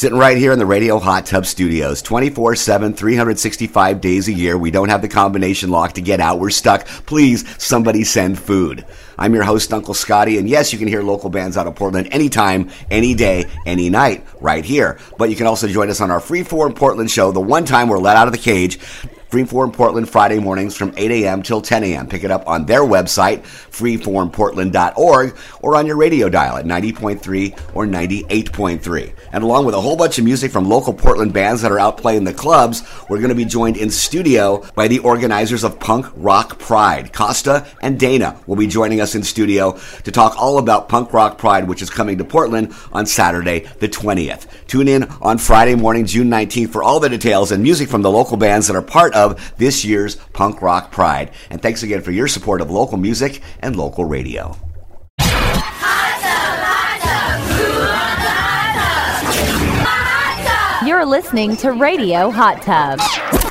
Sitting right here in the Radio Hot Tub Studios, 24/7, 365 days a year. We don't have the combination lock to get out. We're stuck. Please, somebody send food. I'm your host, Uncle Scotty, and yes, you can hear local bands out of Portland anytime, any day, any night, right here. But you can also join us on our Freeform Portland show, the one time we're let out of the cage. Freeform Portland, Friday mornings from 8 a.m. till 10 a.m. Pick it up on their website, freeformportland.org, or on your radio dial at 90.3 or 98.3. And along with a whole bunch of music from local Portland bands that are out playing the clubs, we're going to be joined in studio by the organizers of Punk Rock Pride. Costa and Dana will be joining us in studio to talk all about Punk Rock Pride, which is coming to Portland on Saturday the 20th. Tune in on Friday morning, June 19th, for all the details and music from the local bands that are part of this year's Punk Rock Pride. And thanks again for your support of local music and local radio. You're listening to Radio Hot Tub.